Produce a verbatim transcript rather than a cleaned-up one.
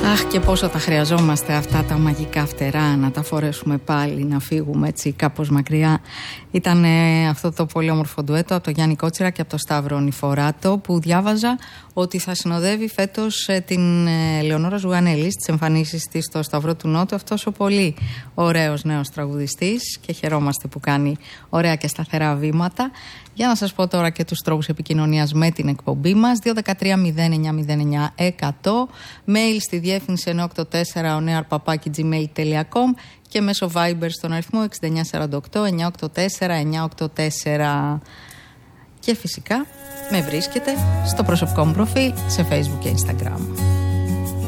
Αχ, και πόσο τα χρειαζόμαστε αυτά τα μαγικά φτερά, να τα φορέσουμε πάλι, να φύγουμε έτσι κάπως μακριά. Ήταν ε, αυτό το πολύ όμορφο ντουέτο από τον Γιάννη Κότσιρα και από τον Σταύρο Νηφοράτο, που διάβαζα ότι θα συνοδεύει φέτος ε, την ε, Λεωνόρα Ζουγανέλη στις εμφανίσεις της στο Σταυρό του Νότου. Αυτός ο πολύ ωραίος νέος τραγουδιστής, και χαιρόμαστε που κάνει ωραία και σταθερά βήματα. Για να σας πω τώρα και τους τρόπους επικοινωνίας με την εκπομπή μας. δύο ένα τρία μηδέν εννιά μηδέν εννιά εκατό, mail στη διεύθυνση εννιά οκτώ τέσσερα ο νέαρ παπάκι τζι μέιλ τελεία κομ και μέσω Viber στον αριθμό έξι εννιά τέσσερα οκτώ εννιά οκτώ τέσσερα εννιά οκτώ τέσσερα. Και φυσικά με βρίσκεται στο προσωπικό μου προφίλ σε Facebook και Instagram.